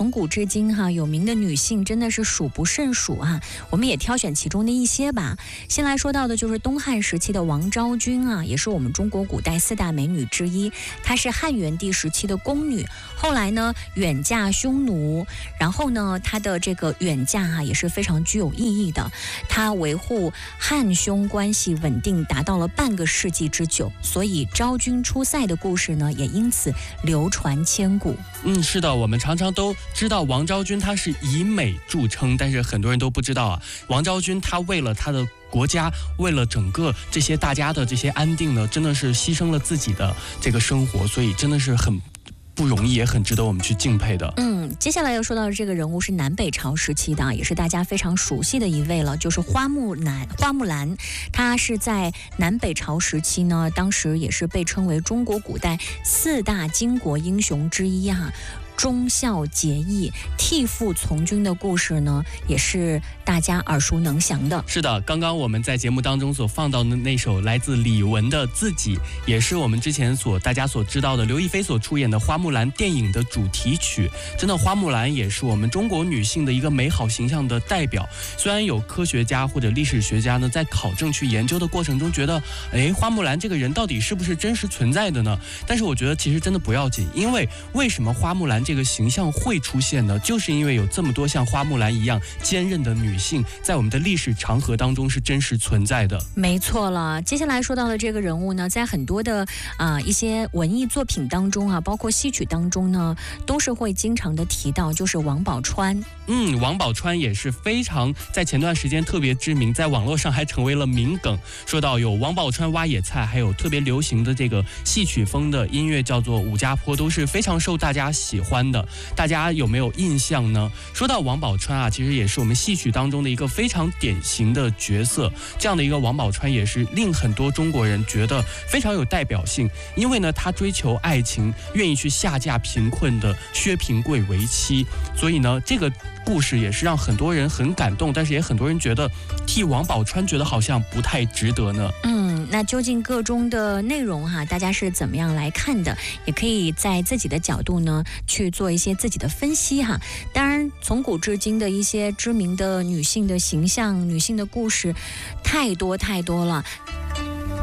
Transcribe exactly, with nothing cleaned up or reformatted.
从古至今哈，有名的女性真的是数不胜数啊。我们也挑选其中的一些吧。先来说到的就是东汉时期的王昭君啊，也是我们中国古代四大美女之一。她是汉元帝时期的宫女，后来呢远嫁匈奴，然后呢她的这个远嫁啊也是非常具有意义的。她维护汉匈关系稳定达到了半个世纪之久，所以昭君出塞的故事呢也因此流传千古。 嗯，是的，我们常常都知道王昭君她是以美著称，但是很多人都不知道啊，王昭君她为了她的国家，为了整个这些大家的这些安定呢，真的是牺牲了自己的这个生活，所以真的是很不容易，也很值得我们去敬佩的。 嗯，接下来要说到的这个人物是南北朝时期的，也是大家非常熟悉的一位了，就是花木兰。花木兰，她是在南北朝时期呢，当时也是被称为中国古代四大巾帼英雄之一啊。忠孝节义、替父从军的故事呢，也是大家耳熟能详的。 是的，刚刚我们在节目当中所放到的那首来自李玟的《自己》，也是我们之前所大家所知道的刘亦菲所出演的《花木兰》电影的主题曲。真的，花木兰也是我们中国女性的一个美好形象的代表。虽然有科学家或者历史学家呢，在考证去研究的过程中，觉得，哎，花木兰这个人到底是不是真实存在的呢？但是我觉得其实真的不要紧，因为为什么花木兰这个形象会出现呢？就是因为有这么多像花木兰一样坚韧的女性，在我们的历史长河当中是真实存在的。 没错了，接下来说到的这个人物呢，在很多的啊、呃、一些文艺作品当中啊，包括戏曲当中呢，都是会经常的提到，就是王宝钏。 嗯，王宝钏也是非常在前段时间特别知名，在网络上还成为了名梗。说到有王宝钏挖野菜，还有特别流行的这个戏曲风的音乐叫做武家坡，都是非常受大家喜欢的。大家有没有印象呢？说到王宝钏啊，其实也是我们戏曲当中的一个非常典型的角色。这样的一个王宝钏也是令很多中国人觉得非常有代表性，因为呢，她追求爱情，愿意去下嫁贫困的薛平贵为妻，所以呢，这个故事也是让很多人很感动，但是也很多人觉得替王宝钏觉得好像不太值得呢。 嗯，那究竟个中的内容哈，大家是怎么样来看的？也可以在自己的角度呢去做一些自己的分析哈。当然，从古至今的一些知名的女性的形象、女性的故事太多太多了。